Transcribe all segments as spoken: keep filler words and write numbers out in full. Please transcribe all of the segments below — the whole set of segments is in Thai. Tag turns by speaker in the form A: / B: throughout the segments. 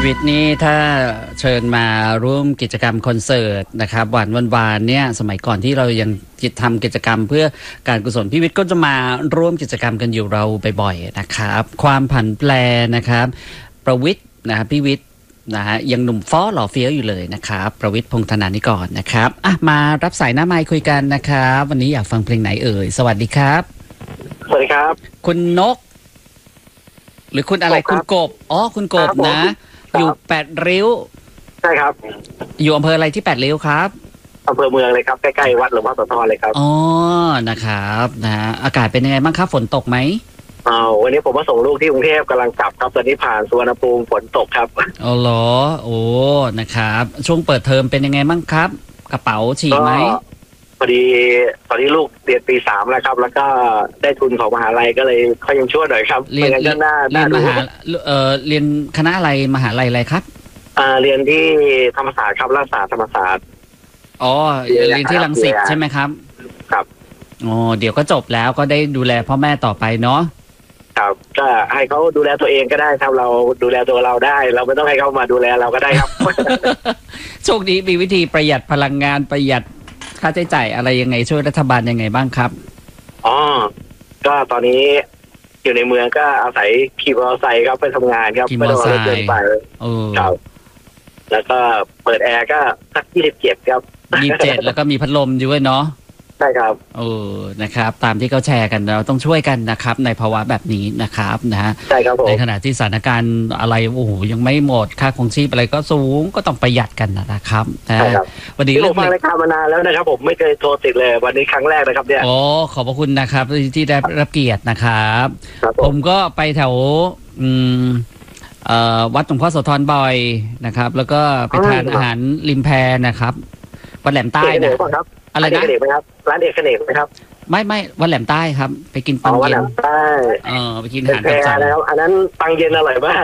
A: วิตนี้ถ้าเชิญมาร่วมกิจกรรมคอนเสิร์ตนะครับหวานวันวานเนี่ยสมัยก่อนที่เรายังทำกิจกรรมเพื่อการกุศลพี่วิทย์ก็จะมาร่วมกิจกรรมกันอยู่เราบ่อยๆนะครับความผันแปรนะครับประวิทย์นะครับพี่วิทย์นะฮะยังหนุ่มฟ้อหล่อเฟี้ยวอยู่เลยนะครับประวิทย์พงษ์ธนานิกรนะครับอ่ะมารับสายหน้าไมค์คุยกันนะครับวันนี้อยากฟังเพลงไหนเอ่ยสวัสดีครับ
B: สวัสดีครับ
A: คุณนกหรือคุณอะไรคุณกบอ๋อคุณกบนะอยู่แปดริ้ว
B: ใช่ครับ
A: อยู่อำเภออะไรที่แปดริ้วครับ
B: อำเภอเมืองเลยครับใกล้ๆวัดหลวงพ่อโสธรเลยครับ
A: อ๋อนะครับนะอากาศเป็นยังไงบ้างครับฝนตกไหม
B: อ๋อวันนี้ผมมาส่งลูกที่กรุงเทพกำลังกลับครับตอนนี้ผ่านสุวรรณภูมิฝนตกครับ
A: อ๋อเหรอโอ้นะครับช่วงเปิดเทอมเป็นยังไงบ้างครับกระเป๋าฉีกไหม
B: พอดีตอนนี้ลูกเรียนปีสามแล้วครับแล้วก็ได้ทุนของมหาลัยก็เลยเขายังช่วยหน่อยครับ
A: เรียนเรียนเรียนมหาเอ่อเรียนคณะอะไรมหาลัยอะไรครับ
B: อ่าเรียนที่ธรรมศาสตร์ครับรัฐศาสตร์ธรรมศาสตร์
A: อ๋อเรียนที่รังสิตใช่ไหมครับ
B: ครับ
A: อ๋อเดี๋ยวก็จบแล้วก็ได้ดูแลพ่อแม่ต่อไปเนาะ
B: ครับก็ให้เขาดูแลตัวเองก็ได้ครับเราดูแลตัวเราได้เราไม่ต้องให้เขามาดูแลเราก็ได้ครับ
A: โชคดีมีวิธีประหยัดพลังงานประหยัดค่าใช้จ่ายอะไรยังไงช่วยรัฐบาลยังไงบ้างครับ
B: อ๋อก็ตอนนี้อยู่ในเมืองก็อาศัยขี่มอเตอร์ไซค์ครับไปทำงานครับ
A: ไม่ต้องเดิน
B: ไปครับแล้วก็เปิดแอร์ก็สักยี่สิบเจ็ดครับ
A: ยี่สิบเจ็ดแล้วก็มีพัดลมด้วยเนาะ
B: ใช่ครับ
A: เออนะครับตามที่เขาแชร์กันเราต้องช่วยกันนะครับในภาวะแบบนี้นะครับนะฮะ
B: ใช่ครับผม
A: ในขณะที่สถานการณ์อะไรโอ้โหยังไม่หมดค่าครองชีพอะไรก็สูงก็ต้องประหยัดกันนะครับนะ
B: วันนี้ผมฟังรายการมานานแล้วนะครับผมไม่เคยโทรติดเลยวันนี้ครั้งแรกนะครับเนี่ย
A: โอ้ขอบพระคุณนะครับที่ได้รับเกียรตินะครับผมก็ไปแถวอืมวัดหลวงพ่อโสธรบ่อยนะครับแล้วก็ไปทานอาหารริมแพนะครับวัดแหลมใต้นะอะไรนะ
B: เอกไหมครับร้านเอกเนกไหมครับ
A: ไม่ไม่วัดแหลมใต้ครับไปกินปังเย็น
B: วัดแหลมใต้
A: เออไปกินอาหารตามสั่ง
B: แล้วอันนั้นปังเย็นอร่อยมาก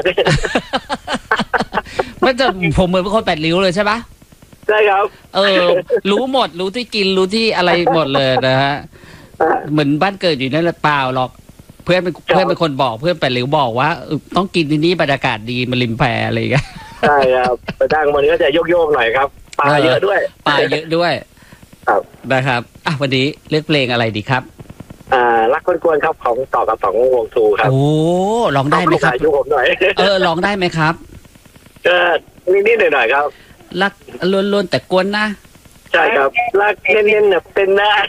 A: มันจะผมเหมือนเป็นคนแปดริ้วเลยใช่ปะ
B: ใช่ครับ
A: เออรู้หมดรู้ที่กินรู้ที่อะไรหมดเลยนะฮะเหมือนบ้านเกิดอยู่นั่นแหละเปล่าหรอกเพื่อนเป็นเพื่อนเป็นคนบอกเพื่อนแปดริ้วบอกว่าต้องกินที่นี่บรรยากาศดีมาริมแพอะไรอย่างเงี้ย
B: ใช่ครับไปดังวันนี้ก็จะโยกๆหน่อยครับปลาเยอะด้วย
A: ปลาเยอะด้วย
B: ครับ
A: นะครับอ่ะวันนี้เลือกเพลงอะไรดีครับ
B: อ่ารักคนกวนครับของต่อกับสองวงทูครับ
A: โอ้ร้องได้ไหมครับ
B: ยุผมหน่อย
A: เออร้องได้ไหมครับ
B: ก็นิดๆหน่อยๆครับ
A: รักล้วนๆแต่กวนนะ
B: ใช่ครับรักเน้นๆเนี่ยเป็นหน้า